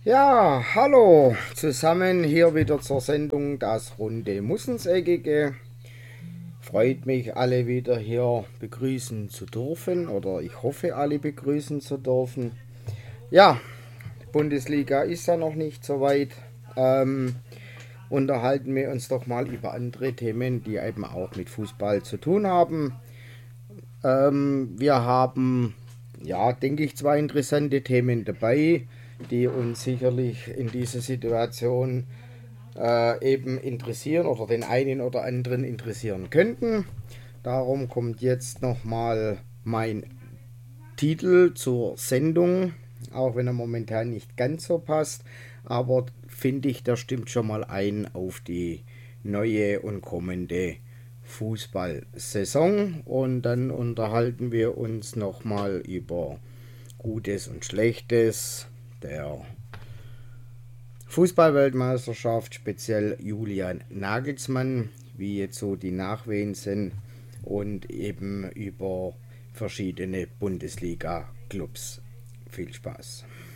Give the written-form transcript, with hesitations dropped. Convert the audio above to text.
Ja, hallo zusammen hier wieder zur Sendung Das runde Mussenseckige. Freut mich, alle wieder hier begrüßen zu dürfen oder ich hoffe, alle begrüßen zu dürfen. Ja, Bundesliga ist ja noch nicht so weit. Ähm, Unterhalten wir uns doch mal über andere Themen, die eben auch mit Fußball zu tun haben. Wir haben, ja, denke ich, zwei interessante Themen dabei, die uns sicherlich in dieser Situation eben interessieren oder den einen oder anderen interessieren könnten. Darum kommt jetzt nochmal mein Titel zur Sendung, auch wenn er momentan nicht ganz so passt, aber finde ich, der stimmt schon mal ein auf die neue und kommende Fußballsaison und dann unterhalten wir uns nochmal über Gutes und Schlechtes der Fußballweltmeisterschaft, speziell Julian Nagelsmann, wie jetzt so die Nachwehen sind und eben über verschiedene Bundesliga-Clubs. Viel Spaß.